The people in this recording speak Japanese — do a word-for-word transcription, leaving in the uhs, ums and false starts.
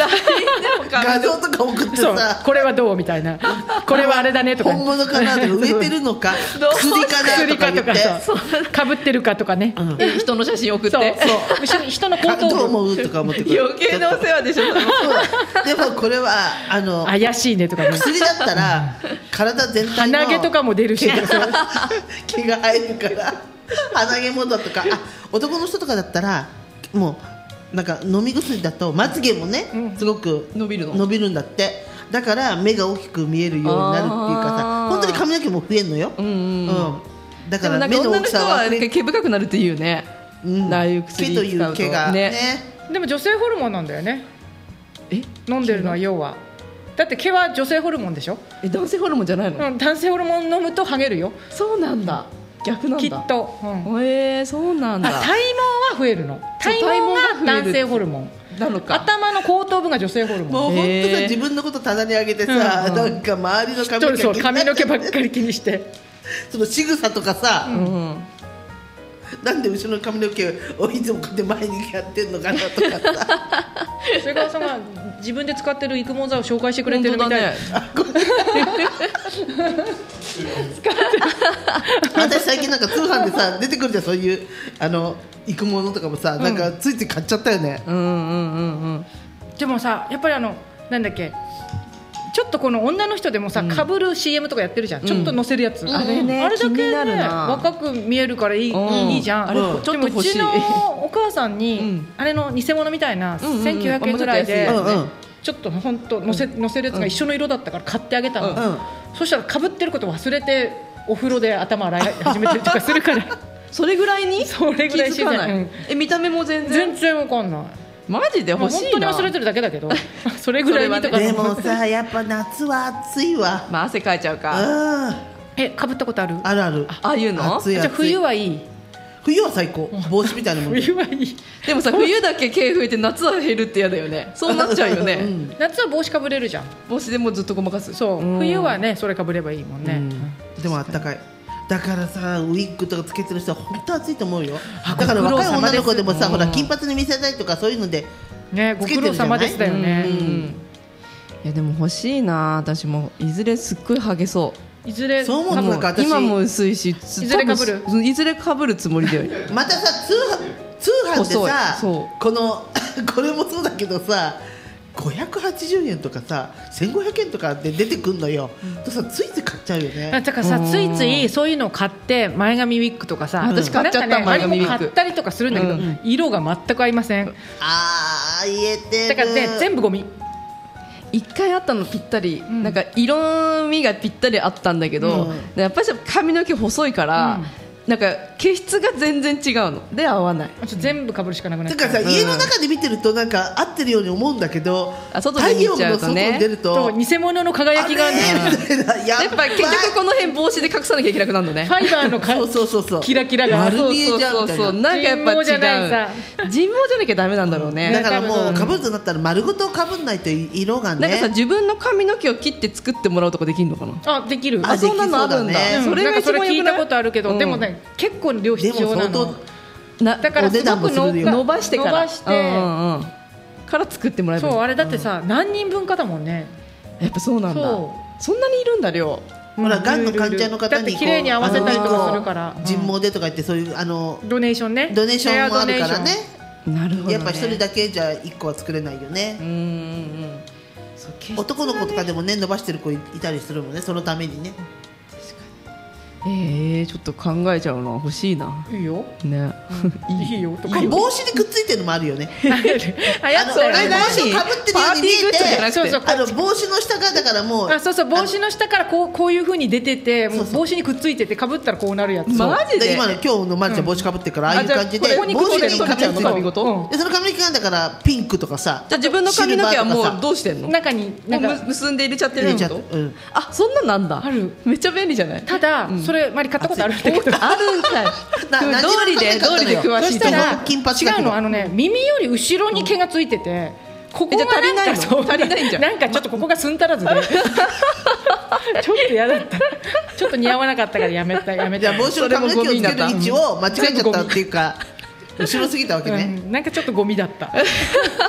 画像とか送ってさ、 これはどうみたいな、これはあれだねとか、 本物かなとか、植えてるのか薬かなとか言ってかぶってるかとかね、 うん、人の写真送って、 そうそう人の後頭部どう思うとか思ってくる。 余計なお世話でしょ。 でもこれはあの怪しいねとかね、 薬だったら体全体の鼻毛とかも出るし毛が毛が生えるから鼻毛もだとか、あ男の人とかだったらもうなんか飲み薬だとまつげもね、うん、すごく伸びるの伸びるんだって。だから目が大きく見えるようになるっていうかさ、本当に髪の毛も増えるのよ、うんうんうん、だから目の大きさは毛深くなるっていうね、うん、ああいう薬使うと毛という毛がね、 ね。でも女性ホルモンなんだよね。え飲んでるのは要はだって毛は女性ホルモンでしょ。 え男性ホルモンじゃないの？ うん、男性ホルモン飲むとハゲるよ。 そうなんだ、逆なんだきっと、うん、 えー、そうなんだ。 体毛は増えるの。体毛が男性ホルモンなのか。 頭の後頭部が女性ホルモン。 もう本当さ自分のこと棚に上げてさ、うんうん、なんか周りの髪の毛そう髪の毛ばっかり気にしてその仕草とかさ、 うんうん、 なんで後ろの髪の毛をいつもこうやって前にやってんのかなとかさ瀬川さんが自分で使ってる育毛剤を紹介してくれてるみたいな、ね、 私最近なんか通販でさ出てくるじゃん、そういうあの育毛のとかもさ、うん、なんかついつい買っちゃったよね、 うんうんうんうん、 でもさやっぱりあのなんだっけちょっとこの女の人でもさ、うん、かぶる シーエム とかやってるじゃん、うん、ちょっと乗せるやつ、うん、 あれね、 あれだけ、ね、 気になるな。 若く見えるからいい、うん、いいじゃん、 あれちょっと欲しい。 でもうちのお母さんに、うん、あれの偽物みたいな、うんうん、せんきゅうひゃくえんぐらいで、うんうん、ちょっと本当乗せ、乗せるやつが一緒の色だったから買ってあげたの、うんうん、そしたらかぶってること忘れてお風呂で頭洗い始めてるとかするからそれぐらいにそれぐらい気づかない、うん、え見た目も全然全然わかんない。 マジで欲しいな。 本当に忘れてるだけだけどそれぐらいにとか、 ね、でもさやっぱ夏は暑いわ、 まあ、汗かいちゃうか。 えかぶったことある？ あるある。 ああいうの？ 暑い暑い。 じゃあ冬はいい？ 冬は最高、帽子みたいなもん冬はいい。 でもさ冬だけ毛増えて夏は減るって嫌だよね。そうなっちゃうよね、うん、 夏は帽子かぶれるじゃん。 帽子でもずっとごまかす。 そう、うん、冬はねそれかぶればいいもんね、 うん、でもあったかい。だからさウィッグとかつけてる人は本当暑いと思うよ。だから若い女の子でもさ、うん、ほら金髪に見せたいとかそういうのでね、ご苦労様ですだよね、うんうん、 いやでも欲しいな。私もいずれすっごいハゲそう。 いずれそう思う。なんか私今も薄いしいずれかぶるいずれかぶるつもりだよまたさ通販通販でさこのこれもそうだけどさごひゃくはちじゅうえんとかさせんごひゃくえんとかで出てくんのよ、うん、とさついつい買っちゃうよね。 だからさついついそういうのを買って前髪ウィッグとかさ、 うん、私買っちゃった、ね、前髪ウィッグ買ったりとかするんだけど、うん、色が全く合いません。 あー言えてる。 だからね全部ゴミ。 一回あったのぴったり、うん、なんか色味がぴったりあったんだけど、うん、やっぱり髪の毛細いから、うんなんか毛質が全然違うので合わない。 全部被るしかなくなっちゃう。 だからさ、うん、家の中で見てるとなんか合ってるように思うんだけど、 あ外で見ちゃうとね、 太陽の外に出ると偽物の輝きがねやっぱ結局この辺帽子で隠さなきゃいけなくなるのね。 ファイバーのかそうそうそうそうキラキラが丸見えじゃんみたいな。 そうそうそうなんかやっぱ違う。 人毛じゃないさ人毛じゃなきゃダメなんだろうね。 だからもう被るとなったら丸ごと被んないと色がね。 なんかさ自分の髪の毛を切って作ってもらうとかできるのかな。 あできる。 あそんなのあるんだ。 うん、それが一番聞いたことあるけど、うん、でもね結構量必要なの。 なだからすごく伸ばしてから伸ばして、 うんうん、から作ってもらえばいい。 そうあれだってさ、うん、何人分かだもんね。 やっぱそうなんだ。そんなにいるんだ量。 ほらがんの患者の方にだって綺麗に合わせたりとかするから人毛でとか言ってそういうあのドネーションねドネーションもあるからね。 なるほどね。 やっぱ一人だけじゃ一個は作れないよね。うんうん、そう男の子とかでもね伸ばしてる子いたりするもんねそのためにね。 えー、ちょっと考えちゃうな。欲しいな。 いいよね、 うん、いいよとか帽子にくっついてるのもあるよねあやつだよね。 帽子をかぶってるように見えてそうそうあの帽子の下がだからもうあそうそう帽子の下からこう、こういう風に出ててもう帽子にくっついててかぶったらこうなるやつ。 マジで今の今日のまるちゃん帽子かぶってるから、うん、ああいう感じで帽子にかぶってる髪ごと、 うん、でその髪の毛がだからピンクとかさ。 じゃあ自分の髪の毛はもうどうしてんの。 中になんか結んで入れちゃってるのと、うん、あそんななんだ。 ある。 めっちゃ便利じゃない。 ただ、うん、それまり買ったことあるんだけどあるんかい道理で道理で詳しいと思う。 金髪違うのあのね耳より後ろに毛がついてて、うん、ここが足りないの足りないんじゃん。 なんかちょっとここがすんたらずでちょっと嫌だったちょっと似合わなかったからやめたやめた。 じゃあ帽子の髪の毛をつける位置を間違えちゃったっていうか後ろすぎたわけね、 うん、なんかちょっとゴミだった